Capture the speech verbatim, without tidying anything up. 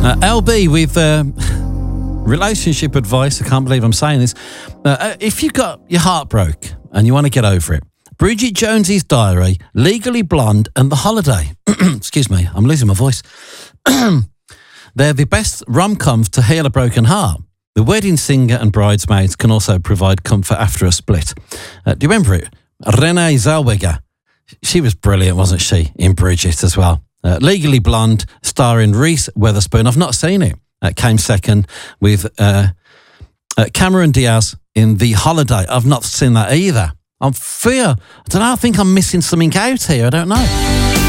Uh, L B with uh, relationship advice. I can't believe I'm saying this. Uh, if you've got your heart broke and you want to get over it, Bridget Jones's Diary, Legally Blonde and The Holiday. Excuse me, I'm losing my voice. They're the best rom-coms to heal a broken heart. The Wedding Singer and Bridesmaids can also provide comfort after a split. Uh, do you remember it? Renee Zellweger. She was brilliant, wasn't she, in Bridget as well. Uh, Legally Blonde, starring Reese Witherspoon. I've not seen it. It came second with uh, uh, Cameron Diaz in The Holiday. I've not seen that either. I'm fear. I don't know. I think I'm missing something out here. I don't know.